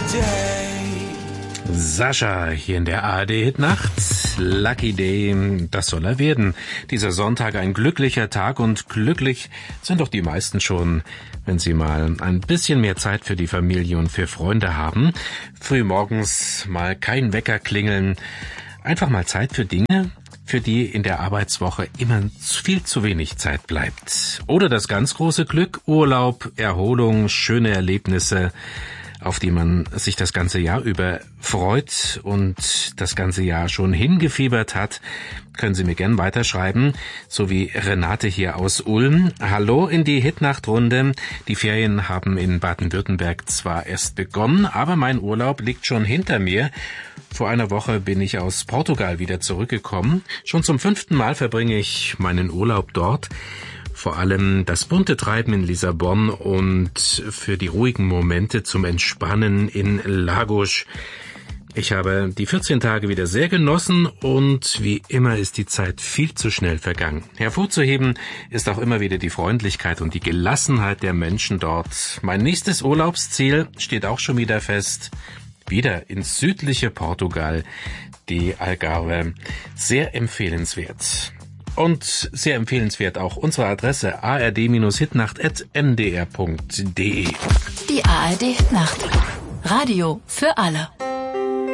Sascha hier in der ARD-Hitnacht. Lucky Day, das soll er werden. Dieser Sonntag ein glücklicher Tag und glücklich sind doch die meisten schon, wenn sie mal ein bisschen mehr Zeit für die Familie und für Freunde haben. Frühmorgens mal kein Wecker klingeln. Einfach mal Zeit für Dinge, für die in der Arbeitswoche immer viel zu wenig Zeit bleibt. Oder das ganz große Glück, Urlaub, Erholung, schöne Erlebnisse, auf die man sich das ganze Jahr über freut und das ganze Jahr schon hingefiebert hat, können Sie mir gern weiterschreiben, so wie Renate hier aus Ulm. Hallo in die Hitnachtrunde. Die Ferien haben in Baden-Württemberg zwar erst begonnen, aber mein Urlaub liegt schon hinter mir. Vor einer Woche bin ich aus Portugal wieder zurückgekommen. Schon zum 5. Mal verbringe ich meinen Urlaub dort. Vor allem das bunte Treiben in Lissabon und für die ruhigen Momente zum Entspannen in Lagos. Ich habe die 14 Tage wieder sehr genossen und wie immer ist die Zeit viel zu schnell vergangen. Hervorzuheben ist auch immer wieder die Freundlichkeit und die Gelassenheit der Menschen dort. Mein nächstes Urlaubsziel steht auch schon wieder fest. Wieder ins südliche Portugal, die Algarve. Sehr empfehlenswert. Und sehr empfehlenswert auch unsere Adresse ard-hitnacht@ndr.de. Die ARD Hitnacht. Radio für alle.